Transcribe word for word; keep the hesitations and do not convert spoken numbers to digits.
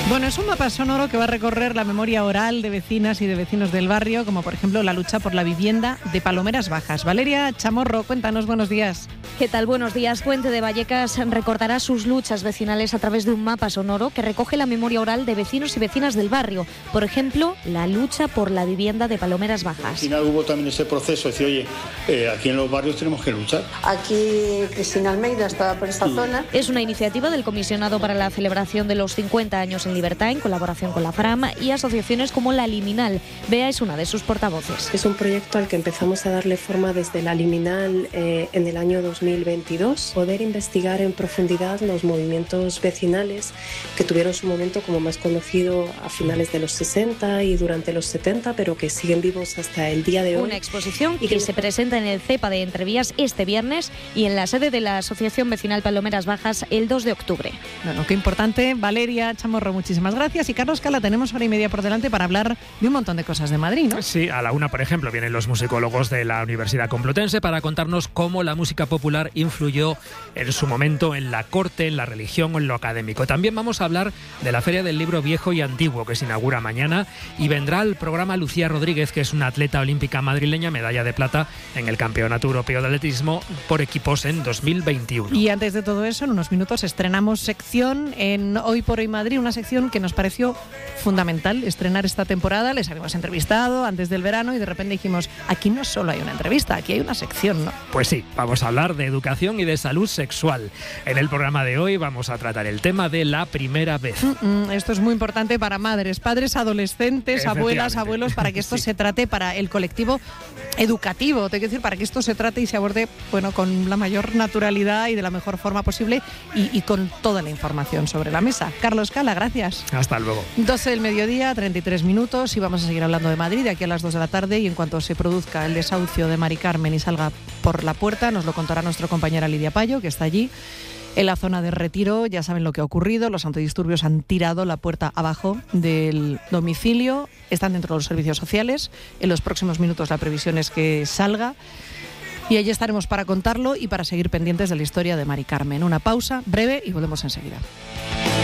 Bueno, es un mapa sonoro que va a recorrer la memoria oral de vecinas y de vecinos del barrio, como por ejemplo la lucha por la vivienda de Palomeras Bajas. Valeria Chamorro, cuéntanos, buenos días. ¿Qué tal? Buenos días. Puente de Vallecas recordará sus luchas vecinales a través de un mapa sonoro que recoge la memoria oral de vecinos y vecinas del barrio. Por ejemplo, la lucha por la vivienda de Palomeras Bajas. Al final hubo también ese proceso de decir, oye, eh, aquí en los barrios tenemos que luchar. Aquí Cristina Almeida está por esta sí. zona. Es una iniciativa del Comisionado para la celebración de los cincuenta años en libertad, en colaboración con la Fram y asociaciones como La Liminal. Bea es una de sus portavoces. Es un proyecto al que empezamos a darle forma desde La Liminal eh, en el año dos mil veintidós. Poder investigar en profundidad los movimientos vecinales que tuvieron su momento como más conocido a finales de los sesenta y durante los setenta, pero que siguen vivos hasta el día de hoy. Una exposición y que, que se presenta en el CEPA de Entrevías este viernes y en la sede de la Asociación Vecinal Palomeras Bajas el dos de octubre. Bueno, qué importante. Valeria Chamorro, muchísimas gracias. Y Carlos Cala, tenemos hora y media por delante para hablar de un montón de cosas de Madrid, ¿no? Sí, a la una, por ejemplo, vienen los musicólogos de la Universidad Complutense para contarnos cómo la música popular influyó en su momento en la corte, en la religión o en lo académico. También vamos a hablar de la Feria del Libro Viejo y Antiguo, que se inaugura mañana, y vendrá al programa Lucía Rodríguez, que es una atleta olímpica madrileña, medalla de plata en el Campeonato Europeo de Atletismo por equipos en dos mil veintiuno. Y antes de todo eso, en unos minutos estrenamos sección en Hoy por Hoy Madrid, una sección que nos pareció fundamental estrenar esta temporada. Les habíamos entrevistado antes del verano y de repente dijimos, aquí no solo hay una entrevista, aquí hay una sección, ¿no? Pues sí, vamos a hablar de educación y de salud sexual. En el programa de hoy vamos a tratar el tema de la primera vez. Mm-mm, esto es muy importante para madres, padres, adolescentes, abuelas, abuelos, para que esto sí. se trate para el colectivo educativo, te quiero decir, para que esto se trate y se aborde, bueno, con la mayor naturalidad y de la mejor forma posible y, y con toda la información sobre la mesa. Carlos Cala, gracias. Hasta luego. doce del mediodía, treinta y tres minutos y vamos a seguir hablando de Madrid de aquí a las dos de la tarde y en cuanto se produzca el desahucio de Mari Carmen y salga por la puerta, nos lo contará nuestra compañera Lidia Payo, que está allí. En la zona de Retiro ya saben lo que ha ocurrido, los antidisturbios han tirado la puerta abajo del domicilio, están dentro de los servicios sociales, en los próximos minutos la previsión es que salga y allí estaremos para contarlo y para seguir pendientes de la historia de Mari Carmen. Una pausa breve y volvemos enseguida.